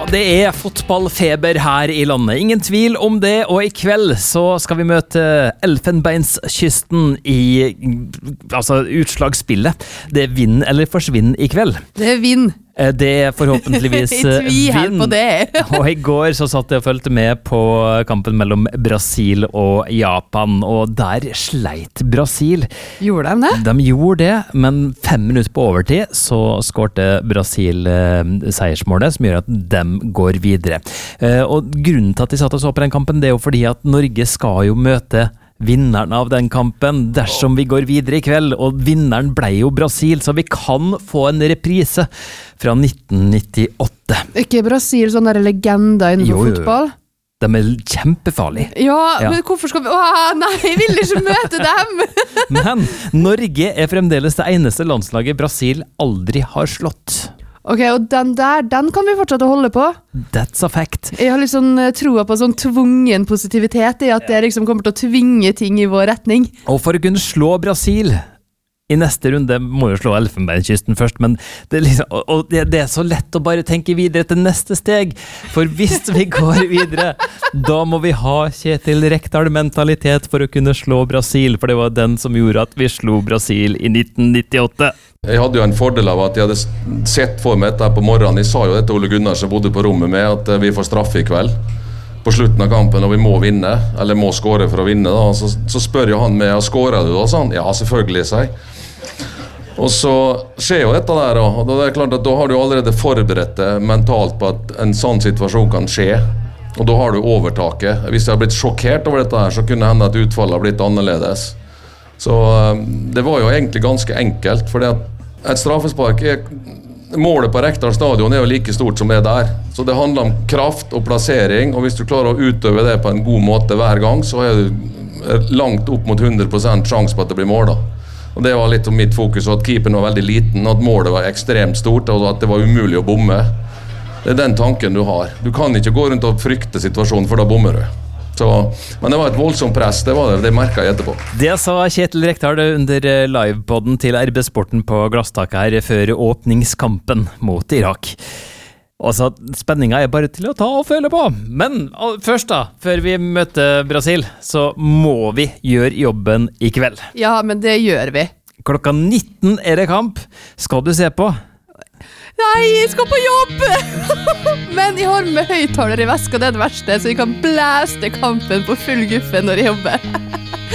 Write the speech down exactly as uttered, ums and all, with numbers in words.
det er fotballfeber her i landet. Ingen tvil om det, og i kveld så skal vi møte Elfenbenskysten i altså, utslagsspillet. Det er vinn eller forsvinn i kveld. Det er vinn. Det er forhåpentligvis vinn. På det. Og i går så satt jeg og følte med på kampen mellom Brasil og Japan, og der sleit Brasil. Gjorde de det? De gjorde det, men fem minutter på overtid så skårte Brasil eh, seiersmålet, som gjør at de går videre. Eh, og grunnen til at de satt og så på den kampen, det er jo fordi at Norge skal jo møte vinneren av den kampen dersom vi går videre i kveld, og vinneren ble jo Brasil, så vi kan få en reprise fra nitten nittiåtte. Ikke Brasil sånn der legender innenfor Jo, jo, jo. fotball? De er kjempefarlige. Ja, Ja. men hvorfor skal vi... Åh, nei, jeg vil ikke møte dem! Men Norge er fremdeles det eneste landslaget Brasil aldri har slått. Ok, og den der, den kan vi fortsette å holde på. That's a fact. Jeg har litt sånn eh, troa på sånn tvungen positivitet i at det liksom kommer til å tvinge ting i vår retning. Og for å kunne slå Brasil i neste runde, må jo slå Elfenbenskysten først, men det er, liksom, og- og det, det er så lett å bare tenke videre til neste steg. For hvis vi går videre, da må vi ha Kjetil Rekdal-mentalitet for å kunne slå Brasil, for det var den som gjorde at vi slo Brasil i nitten nittiåtte. Jeg hadde jo en fordel av at jeg hadde sett for meg dette på morgenen. Jeg sa jo det til Ole Gunnar som bodde på rommet med, at eh, vi får straffe i kveld på slutten av kampen, og vi må vinne, eller må skåre for å vinne. Da. Så, så spør jo han meg, ja, skårer du da? Sånn, ja, selvfølgelig, sier jeg. Og så skjer jo dette der, da. Og da er det klart at da har du allerede forberedt deg mentalt på at en sånn situasjon kan skje. Og da har du overtaket. Hvis jeg har blitt sjokkert over dette her, så kunne det hende at utfallet har blitt annerledes. Så eh, det var jo egentlig ganske enkelt, fordi at et straffespark er, målet på Rekdal stadion er jo like stort som det der. Så det handler om kraft og plassering, og hvis du klarer å utøve det på en god måte hver gang, så er du langt opp mot hundre prosent sjanse på at det blir mål da. Og det var litt om mitt fokus, og at keeperen var veldig liten, at målet var ekstremt stort, og at det var umulig å bomme. Det er den tanken du har. Du kan ikke gå rundt og frykte situasjonen, for da bommer du. Så, men det var et voldsomt press, det var det, det merket jeg etterpå. Det sa Kjetil Rekdal under livepodden til R B Sporten på Glasstaket her før åpningskampen mot Irak. Og så spenningen er bare til å ta og føle på. Men først da, før vi møter Brasil, så må vi gjøre jobben i kveld. Ja, men det gjør vi. Klokka nitten er det kamp. Skal du se på? Nei, jeg skal på jobb! Men jeg har med høyttaler i veska, det er det verste, så jeg kan blæste kampen på full guffe når jeg jobber.